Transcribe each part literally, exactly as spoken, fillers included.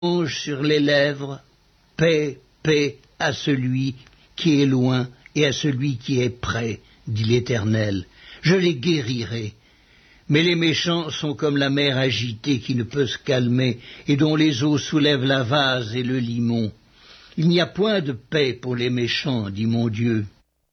sur les lèvres, paix, paix à celui qui est loin et à celui qui est près, dit l'Éternel. Je les guérirai. Mais les méchants sont comme la mer agitée qui ne peut se calmer et dont les eaux soulèvent la vase et le limon. Il n'y a point de paix pour les méchants, dit mon Dieu.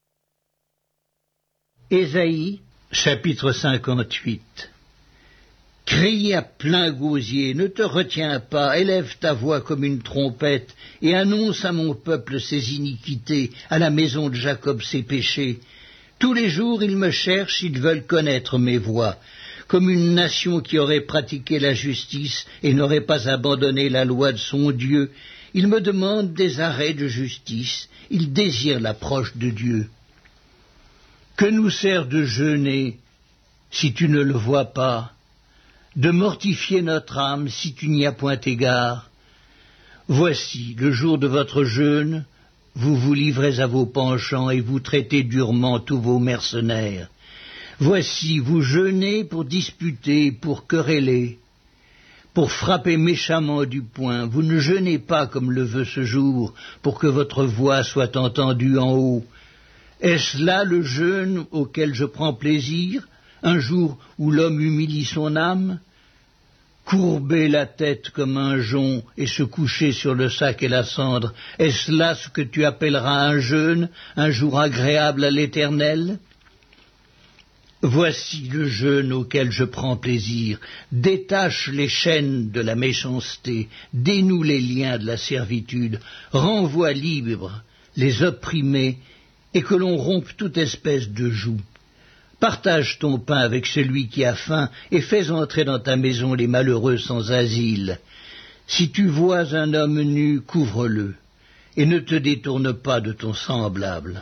Ésaïe, chapitre cinquante-huit. Crie à plein gosier, ne te retiens pas, élève ta voix comme une trompette, et annonce à mon peuple ses iniquités, à la maison de Jacob ses péchés. Tous les jours ils me cherchent, ils veulent connaître mes voies. Comme une nation qui aurait pratiqué la justice et n'aurait pas abandonné la loi de son Dieu, ils me demandent des arrêts de justice, ils désirent l'approche de Dieu. Que nous sert de jeûner si tu ne le vois pas, de mortifier notre âme si tu n'y as point égard? Voici, le jour de votre jeûne, vous vous livrez à vos penchants et vous traitez durement tous vos mercenaires. Voici, vous jeûnez pour disputer, pour quereller, pour frapper méchamment du poing. Vous ne jeûnez pas comme le veut ce jour, pour que votre voix soit entendue en haut. Est-ce là le jeûne auquel je prends plaisir, un jour où l'homme humilie son âme? Courber la tête comme un jonc et se coucher sur le sac et la cendre, est-ce là ce que tu appelleras un jeûne, un jour agréable à l'Éternel? Voici le jeûne auquel je prends plaisir. Détache les chaînes de la méchanceté, dénoue les liens de la servitude, renvoie libres les opprimés, et que l'on rompe toute espèce de joug. Partage ton pain avec celui qui a faim, et fais entrer dans ta maison les malheureux sans asile. Si tu vois un homme nu, couvre-le, et ne te détourne pas de ton semblable.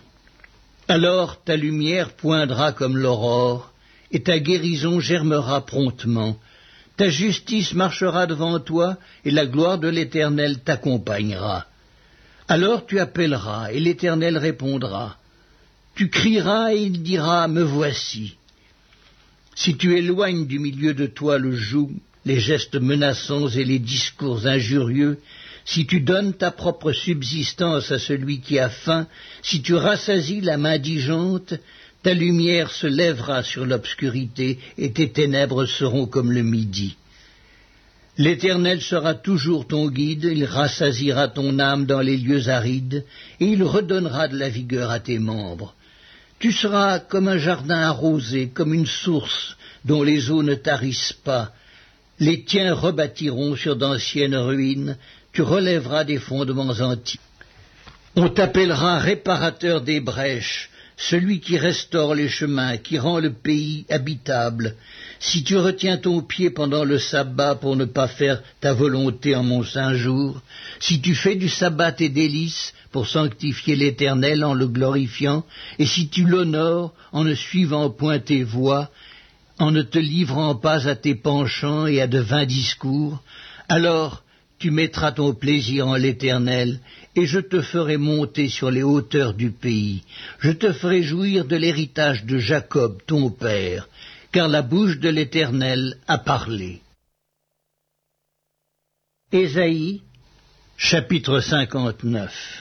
Alors ta lumière poindra comme l'aurore, et ta guérison germera promptement. Ta justice marchera devant toi, et la gloire de l'Éternel t'accompagnera. Alors tu appelleras, et l'Éternel répondra. Tu crieras, et il dira, me voici. Si tu éloignes du milieu de toi le joug, les gestes menaçants et les discours injurieux, si tu donnes ta propre subsistance à celui qui a faim, si tu rassasies la main indigente, ta lumière se lèvera sur l'obscurité, et tes ténèbres seront comme le midi. L'Éternel sera toujours ton guide, il rassasiera ton âme dans les lieux arides, et il redonnera de la vigueur à tes membres. Tu seras comme un jardin arrosé, comme une source dont les eaux ne tarissent pas. Les tiens rebâtiront sur d'anciennes ruines, tu relèveras des fondements antiques. On t'appellera réparateur des brèches, celui qui restaure les chemins, qui rend le pays habitable. Si tu retiens ton pied pendant le sabbat pour ne pas faire ta volonté en mon saint jour, si tu fais du sabbat tes délices pour sanctifier l'Éternel en le glorifiant, et si tu l'honores en ne suivant point tes voies, en ne te livrant pas à tes penchants et à de vains discours, alors tu mettras ton plaisir en l'Éternel, et je te ferai monter sur les hauteurs du pays. Je te ferai jouir de l'héritage de Jacob, ton père, car la bouche de l'Éternel a parlé. Ésaïe, chapitre cinquante-neuf.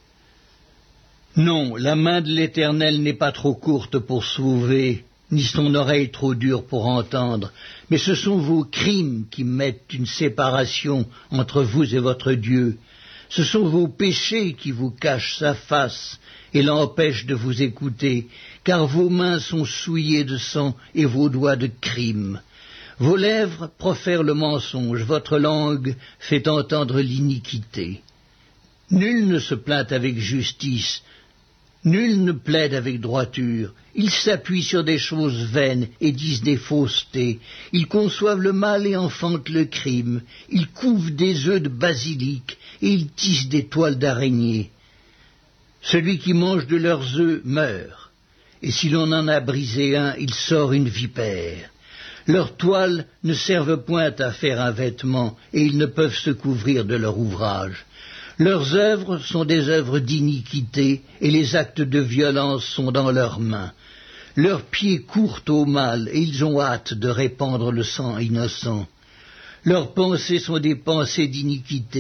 Non, la main de l'Éternel n'est pas trop courte pour sauver, ni son oreille trop dure pour entendre, mais ce sont vos crimes qui mettent une séparation entre vous et votre Dieu. Ce sont vos péchés qui vous cachent sa face et l'empêchent de vous écouter, car vos mains sont souillées de sang et vos doigts de crime. Vos lèvres profèrent le mensonge, votre langue fait entendre l'iniquité. Nul ne se plaint avec justice, nul ne plaide avec droiture. Ils s'appuient sur des choses vaines et disent des faussetés. Ils conçoivent le mal et enfantent le crime. Ils couvent des œufs de basilic et ils tissent des toiles d'araignée. Celui qui mange de leurs œufs meurt, et si l'on en a brisé un, il sort une vipère. Leurs toiles ne servent point à faire un vêtement, et ils ne peuvent se couvrir de leur ouvrage. Leurs œuvres sont des œuvres d'iniquité, et les actes de violence sont dans leurs mains. Leurs pieds courent au mal, et ils ont hâte de répandre le sang innocent. Leurs pensées sont des pensées d'iniquité.